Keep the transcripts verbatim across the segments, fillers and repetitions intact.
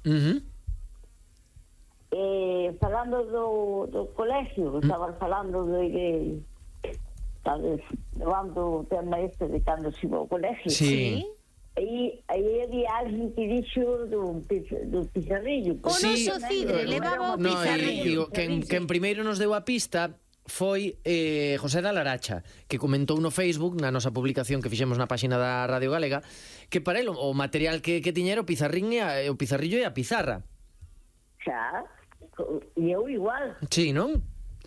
Uh-huh. Eh, falando do, do colegio, estaba falando de, sabes, levando o tema este de cando se iba ao colegio. Sí. Aí, aí había alguén que dixo do, do pizarrillo. O Sí. noso Cidre levaba o No, pizarrillo. e, e, quen, quen primeiro nos deu a pista foi eh, José da Laracha, que comentou no Facebook, na nosa publicación que fixemos na páxina da Radio Galega, que para ele o material que, que tiña era o pizarrín e a, o pizarrillo e a pizarra. Xa, e eu igual. Sí, non?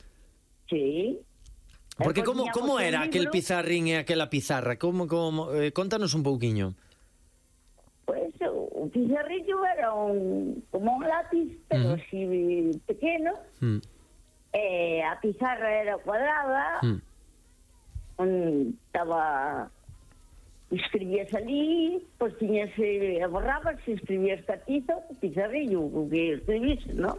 Sí. Porque E como, poñíamos como un era aquel libro. pizarrín e aquela pizarra? Como, como, eh, contanos un pouquiño. Pois o pizarrillo era un como un lápiz, pero Uh-huh. así pequeno. Mm. Eh, a pizarra era cuadrada. Mm. Un, estaba escribías ali, pois tiñas eh, borrabas e escribías catizo, pizarrillo, o que escribís, non?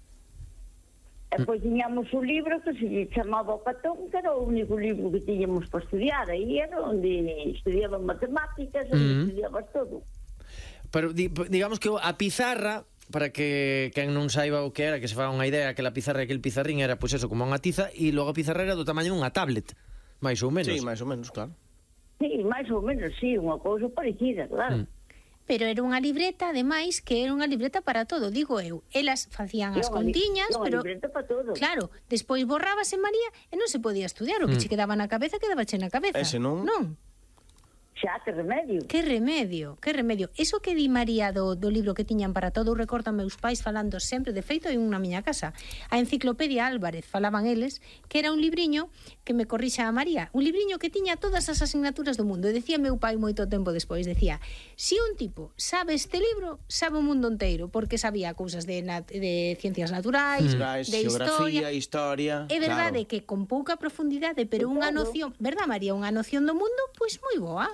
E pois tiñamos un libro que se chamaba O Catón, que era o único libro que tiñamos para estudiar. Aí era onde estudiaban matemáticas, onde Mm. estudiabas todo. Pero di, digamos que a pizarra, para que quen non saiba o que era, que se faga unha idea, que la pizarra e aquel pizarrín era pois eso, como unha tiza, e logo a pizarra era do tamaño dunha tablet, máis ou menos. Sí, máis ou menos, claro. Sí, máis ou menos, sí, unha cousa parecida, claro. Mm. Pero era unha libreta, ademais, que era unha libreta para todo, digo eu. Elas facían as Era unha li- contiñas, era unha pero libreta para todo. claro, despois borrábase María e non se podía estudiar, o que Mm. che quedaba na cabeza quedaba che na cabeza. Ese non. Non. Xa, que remedio. Que remedio, que remedio. Eso que di María do, do libro que tiñan para todo, eu recordo a meus pais falando sempre, de feito hai un na miña casa, a Enciclopedia Álvarez, falaban eles, que era un libriño, que me corrixa a María, un libriño que tiña todas as asignaturas do mundo. E decía meu pai moito tempo despois, decía, si un tipo sabe este libro, sabe o mundo inteiro, porque sabía cousas de, nat de ciencias naturais, Naturais, de geografía, historia. historia. É verdade claro. que con pouca profundidade, pero unha noción, verdad María, unha noción do mundo, pois moi boa.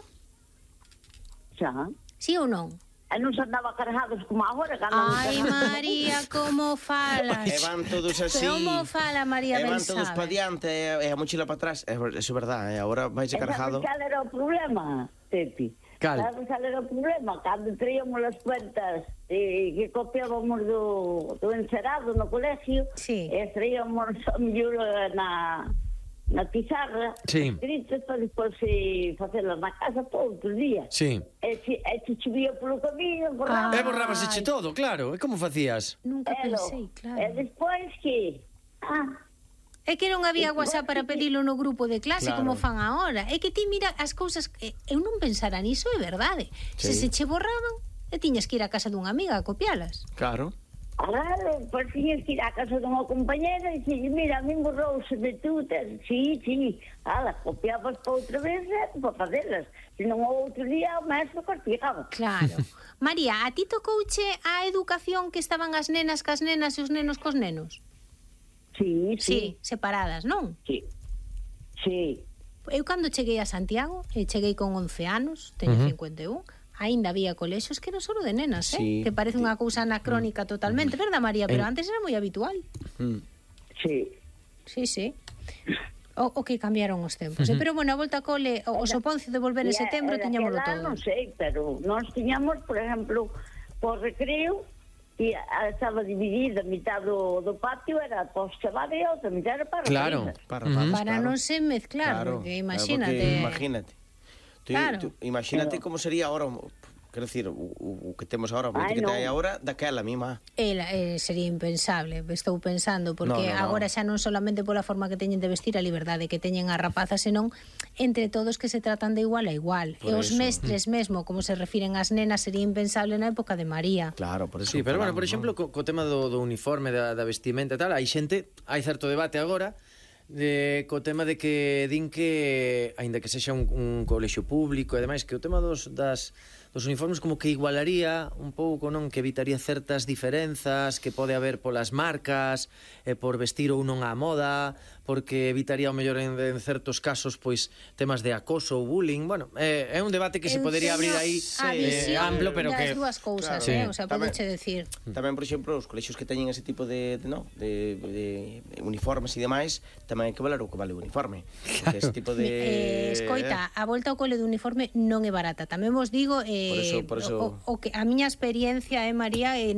Xa. Sí ou non? E non se andaba cargados como agora, cando Ai, María, como falas? E van todos así. Como fala María E ben van todos sabe? para diante e, e a mochila para atrás. É, eso é verdade, e agora vais cargado. Cal era o problema, Pepi? Cal? Sabes cal era o problema? Cando traíamos as cuentas eh, que copiábamos do, do encerado no colegio, Sí. e traíamos a mellor na, na pizarra, Sí. escritas para despois eh, facelas na casa todo outro día. Sí. E se, e se chovía polo camiño, borraba. E borrábaseche todo, claro. E como facías? Nunca Elo. pensei, claro. E despois que... Ah, É que non había WhatsApp para pedilo no grupo de clase Claro. como fan agora. É que ti mira as cousas, eh, eu non pensara niso, é verdade. Se se Sí. che borraban, e tiñas que ir a casa dunha amiga a copialas. Claro. claro, pois tiñas que ir á casa dunha compañera e dixi, mira, a min borrouse de tú, tes... sí, sí, ala, copiabas para outra vez e para facelas. Se non o outro día o maestro castigaba. Claro. María, a ti tocouche a educación que estaban as nenas cas nenas e os nenos cos nenos? Sí, Sí, sí, separadas, non? sí, sí. Eu cando cheguei a Santiago, e cheguei con once anos, teño Ujú. cincuenta e un, aínda había colexios que eran solo de nenas, eh? Sí. Que parece unha cousa anacrónica totalmente, verdad, María? Pero En- antes era moi habitual. Mm. Sí. Sí, sí. O, o que cambiaron os tempos. eh? Pero, bueno, a volta a cole, o, o soponcio de volver en E, setembro, e tiñámolo daquela todo. Non sei, pero nós tiñamos, por exemplo, por recreo, e a- estaba dividida, a mitad do, do patio era para os chavales e a outra mitad era para as Claro. rapazas. Para Ujú. rapazes, Para claro. non se mezclar, Claro, porque claro, imagínate. porque imagínate. Tú, Claro. tú, imagínate Pero- como sería ahora, o- quero decir, o, o, o que temos agora, o Ai, que non. hai agora, daquela mima. Ela, eh, sería impensable, estou pensando, porque No, no, no. agora xa non solamente pola forma que teñen de vestir a liberdade que teñen as rapazas, senón entre todos que se tratan de igual a igual. Por e os eso. mestres mesmo, como se refiren ás nenas, sería impensable na época de María. Claro, por eso. Sí, pero bueno, por falamos, exemplo, co, co tema do, do uniforme, da, da vestimenta e tal, hai xente, hai certo debate agora de, co tema de que din que, aínda que sexa un, un colexio público e demais, que o tema dos, das, dos uniformes como que igualaría un pouco, non? Que evitaría certas diferenzas que pode haber polas marcas, e por vestir ou non á moda, porque evitaría o mellor en, en certos casos pois temas de acoso ou bullying. Bueno, é, é un debate que se Eu podería abrir teño aí a eh, visión amplo, pero das que... dúas cousas, eh? Claro. O sea, Tamén- podeche decir. Tamén, por exemplo, os colexios que teñen ese tipo de, de, no, de, de, de uniformes e demais, tamén hai que valer o que vale o uniforme. Porque ese tipo de... Eh, escoita, a volta ao cole do uniforme non é barata. Tamén vos digo, eh, Por eso- por eso- O, o que a miña experiencia, eh, María, eh,